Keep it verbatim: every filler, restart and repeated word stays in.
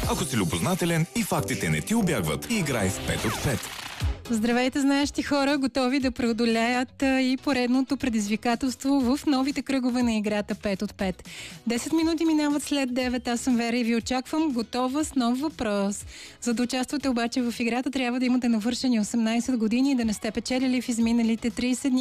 Ако си любознателен и фактите не ти убягват, играй в пет от пет. Здравейте, знаещи хора, готови да преодолеят и поредното предизвикателство в новите кръгове на играта пет от пет. десет минути минават след девет, аз съм Вера и ви очаквам готова с нов въпрос. За да участвате обаче в играта, трябва да имате навършени осемнайсет години и да не сте печелили в изминалите трийсет дни